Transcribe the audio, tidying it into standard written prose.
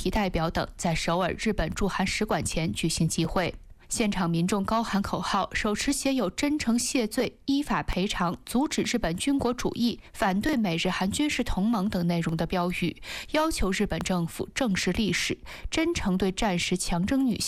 体代表等在首尔日本驻韩使馆前举行集会。现场民众高喊口号，手持写有"真诚谢罪、依法赔偿、阻止日本军国主义、反对美日韩军事同盟"等内容的标语，要求日本政府正视历史，真诚对战时强征女性